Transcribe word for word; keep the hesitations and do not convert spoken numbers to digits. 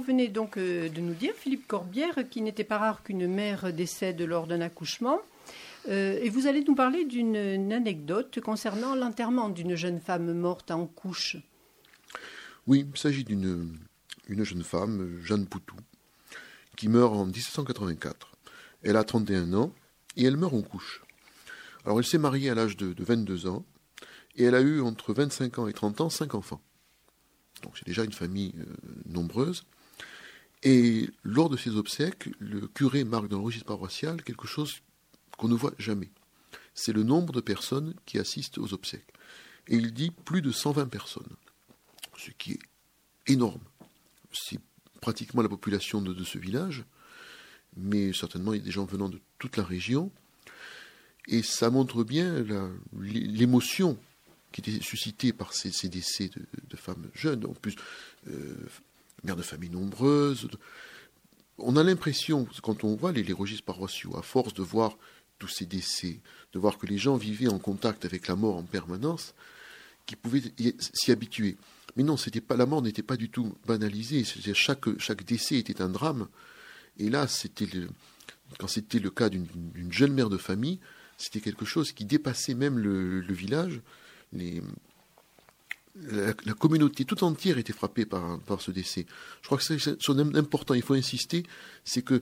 venez donc euh, de nous dire, Philippe Corbière, qu'il n'était pas rare qu'une mère décède lors d'un accouchement. Euh, et vous allez nous parler d'une une anecdote concernant l'enterrement d'une jeune femme morte en couche. Oui, il s'agit d'une une jeune femme, Jeanne Poutou, qui meurt en dix-sept cent quatre-vingt-quatre. Elle a trente et un ans et elle meurt en couche. Alors elle s'est mariée à l'âge de, de vingt-deux ans et elle a eu entre vingt-cinq ans et trente ans cinq enfants. Donc c'est déjà une famille euh, nombreuse. Et lors de ses obsèques, le curé marque dans le registre paroissial quelque chose qu'on ne voit jamais. C'est le nombre de personnes qui assistent aux obsèques. Et il dit plus de cent vingt personnes, ce qui est énorme. C'est pratiquement la population de, de ce village, mais certainement il y a des gens venant de toute la région. Et ça montre bien la, l'émotion qui était suscitée par ces, ces décès de, de femmes jeunes, en plus euh, mères de familles nombreuses. On a l'impression, quand on voit les, les registres paroissiaux, à force de voir tous ces décès, de voir que les gens vivaient en contact avec la mort en permanence, qu'ils pouvaient s'y habituer. Mais non, c'était pas, la mort n'était pas du tout banalisée. C'est-à-dire chaque, chaque décès était un drame. Et là, c'était le, quand c'était le cas d'une, d'une jeune mère de famille, c'était quelque chose qui dépassait même le, le village. Les, la, la communauté tout entière était frappée par, par ce décès. Je crois que c'est, c'est important, il faut insister, c'est que